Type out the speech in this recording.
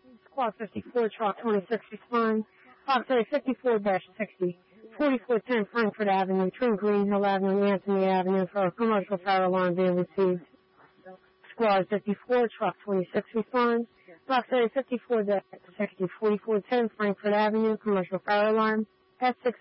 Squad 54, truck 26 respond. Box A 54-60, 4410 Frankfurt Avenue, between Green Hill Avenue and Anthony Avenue for a commercial fire alarm being received. Squad 54, truck 26 respond. Box A 54-60, 4410 Frankfurt Avenue, commercial fire alarm. S6